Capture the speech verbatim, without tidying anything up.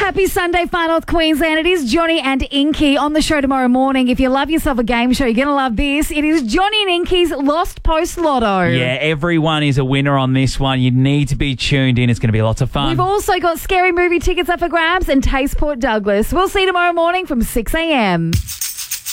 Happy Sunday, Far North Queensland. It is Johnny and Inky on the show tomorrow morning. If you love yourself a game show, you're going to love this. It is Johnny and Inky's Lost Post Lotto. Yeah, everyone is a winner on this one. You need to be tuned in. It's going to be lots of fun. We've also got Scary Movie tickets up for grabs and Taste Port Douglas. We'll see you tomorrow morning from six a.m.